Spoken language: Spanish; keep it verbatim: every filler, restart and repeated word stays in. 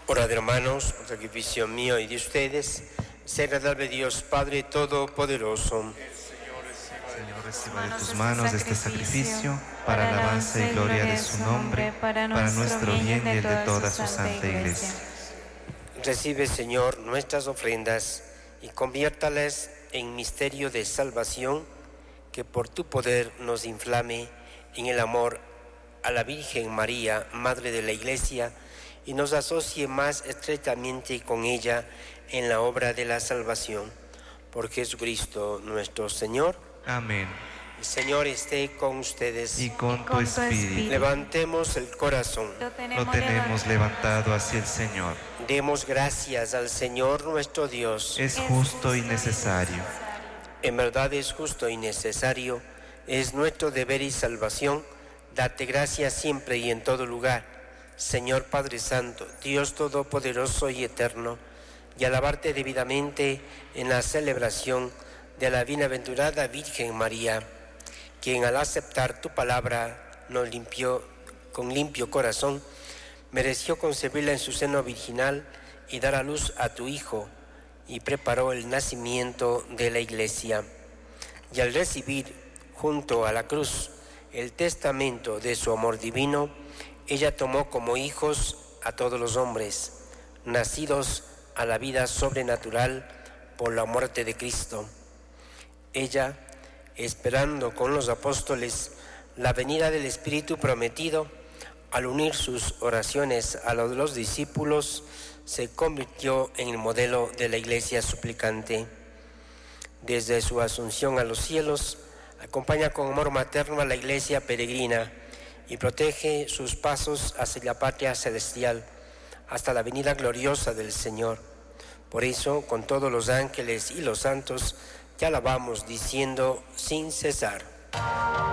Orad, hermanos, por sacrificio mío y de ustedes, sea agradable Dios Padre Todopoderoso. Señor, reciba de tus manos este sacrificio para alabanza y gloria de su nombre, para nuestro bien y el de toda su santa Iglesia. Recibe, Señor, nuestras ofrendas y conviértalas en misterio de salvación, que por tu poder nos inflame en el amor a la Virgen María, Madre de la Iglesia, y nos asocie más estrechamente con ella en la obra de la salvación. Por Jesucristo nuestro Señor. Amén. El Señor esté con ustedes. Y con, y con tu espíritu. Levantemos el corazón. Lo tenemos, Lo tenemos levantado hacia el Señor. Demos gracias al Señor nuestro Dios. Es justo y necesario. En verdad es justo y necesario. Es nuestro deber y salvación. Date gracias siempre y en todo lugar, Señor Padre Santo, Dios Todopoderoso y Eterno, y alabarte debidamente en la celebración de la bienaventurada Virgen María, quien al aceptar tu palabra nos limpió con limpio corazón, mereció concebirla en su seno virginal y dar a luz a tu Hijo, y preparó el nacimiento de la Iglesia. Y al recibir junto a la cruz el testamento de su amor divino, ella tomó como hijos a todos los hombres, nacidos a la vida sobrenatural por la muerte de Cristo. Ella, esperando con los apóstoles la venida del Espíritu prometido, al unir sus oraciones a los de los discípulos, se convirtió en el modelo de la Iglesia suplicante. Desde su asunción a los cielos, acompaña con amor materno a la Iglesia peregrina y protege sus pasos hacia la patria celestial, hasta la venida gloriosa del Señor. Por eso, con todos los ángeles y los santos, te alabamos diciendo sin cesar.